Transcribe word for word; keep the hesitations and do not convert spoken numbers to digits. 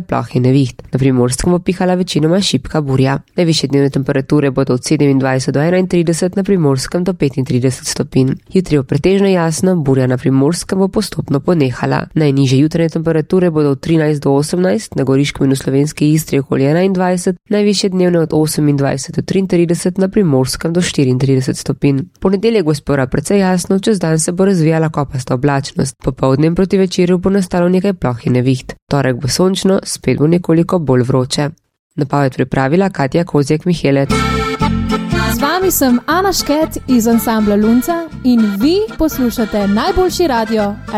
ploh in neviht. Na Primorskem bo pihala večinoma šibka burja. Najvišje dnevne temperature bodo od sedemindvajset do enaintrideset, na Primorskem do petintrideset stopinj. Jutri bo pretežno jasno, burja na Primorskem bo postopno ponehala. Najnižje jutranje temperature bodo od trinajst do osemnajst, na Goriškem in v Slovenski Istri okoli enaindvajset, najvišje dnevne od osemindvajset do triintrideset, na Primorskem do štiriintrideset stopinj. Ponedeljek bo spora precej jasno, čez dan se bo razvijala kopasta oblačnost. Popoldne proti večeru bo nastalo nekaj ploh in neviht. Torek bo sončno, spet bo nekoliko bolj vroče. Napoved pripravila Katja Kozjek-Mihelec. Z vami sem Ana Šket iz ansambla Lunca in vi poslušate najboljši radio,